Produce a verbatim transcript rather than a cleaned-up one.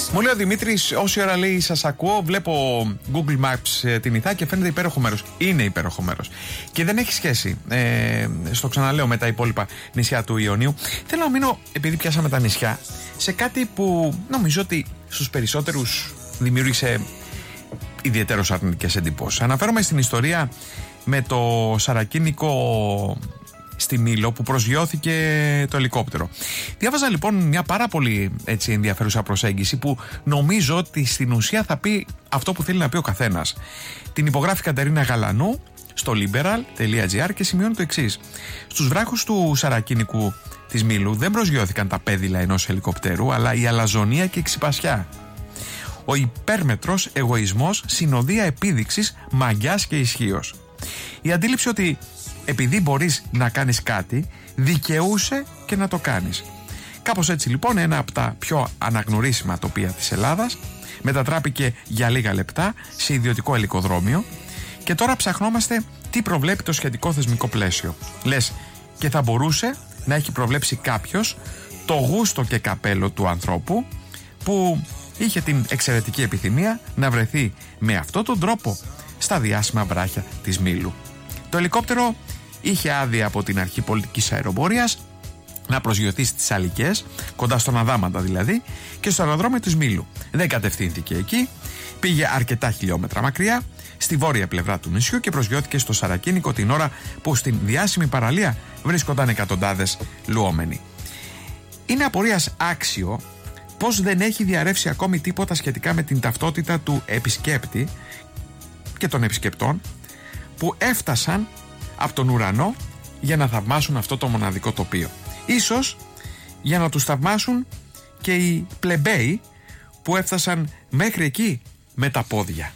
Μου λέει ο Δημήτρης, όση ώρα λέει σας ακούω, βλέπω Google Maps την Ιθά και φαίνεται υπέροχο μέρος. Είναι υπέροχο μέρος. Και δεν έχει σχέση, ε, στο ξαναλέω, με τα υπόλοιπα νησιά του Ιωνίου. Θέλω να μείνω, επειδή πιάσαμε τα νησιά, σε κάτι που νομίζω ότι στους περισσότερους δημιούργησε ιδιαίτερως αρνητικές εντυπώσεις. Αναφέρομαι στην ιστορία με το σαρακίνικο στη Μήλο που προσγειώθηκε το ελικόπτερο. Διάβαζα λοιπόν μια πάρα πολύ έτσι ενδιαφέρουσα προσέγγιση που νομίζω ότι στην ουσία θα πει αυτό που θέλει να πει ο καθένας. Την υπογράφει Κατερίνα Γαλανού στο liberal τελεία gr και σημειώνει το εξής. Στους βράχους του σαρακίνικου της Μήλου δεν προσγειώθηκαν τα πέδιλα ενός ελικοπτέρου, αλλά η αλαζονία και η ξυπασιά. Ο υπέρμετρος εγωισμός, συνοδεία επίδειξης μαγιάς και ισχύος. Η αντίληψη ότι επειδή μπορείς να κάνεις κάτι, δικαιούσε και να το κάνεις. Κάπως έτσι λοιπόν ένα από τα πιο αναγνωρίσιμα τοπία της Ελλάδας μετατράπηκε για λίγα λεπτά σε ιδιωτικό ελικοδρόμιο και τώρα ψαχνόμαστε τι προβλέπει το σχετικό θεσμικό πλαίσιο. Λες, και θα μπορούσε να έχει προβλέψει κάποιος το γούστο και καπέλο του ανθρώπου που είχε την εξαιρετική επιθυμία να βρεθεί με αυτόν τον τρόπο στα διάσημα βράχια της Μήλου. Το ελικόπτερο είχε άδεια από την αρχή πολιτικής αεροπορίας να προσγειωθεί στις Αλικές, κοντά στον Αδάμαντα δηλαδή, και στο αεροδρόμιο της Μήλου. Δεν κατευθύνθηκε εκεί, πήγε αρκετά χιλιόμετρα μακριά, στη βόρεια πλευρά του νησιού και προσγειώθηκε στο Σαρακίνικο την ώρα που στην διάσημη παραλία βρίσκονταν εκατοντάδες λουόμενοι. Είναι απορίας άξιο πως δεν έχει διαρρεύσει ακόμη τίποτα σχετικά με την ταυτότητα του επισκέπτη και των επισκεπτών που έφτασαν από τον ουρανό για να θαυμάσουν αυτό το μοναδικό τοπίο. Ίσως για να τους θαυμάσουν και οι πλεμπέοι που έφτασαν μέχρι εκεί με τα πόδια.